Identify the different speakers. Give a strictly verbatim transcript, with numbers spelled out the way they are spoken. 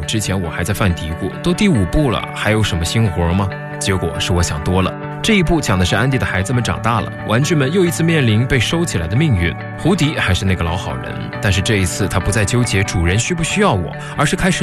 Speaker 1: 之前我还在犯嘀咕，都第五部了，还有什么新活吗？结果是我想多了。这一部讲的是安迪的孩子们长大了，玩具们又一次面临被收起来的命运。胡迪还是那个老好人，但是这一次他不再纠结主人需不需要我，而是开始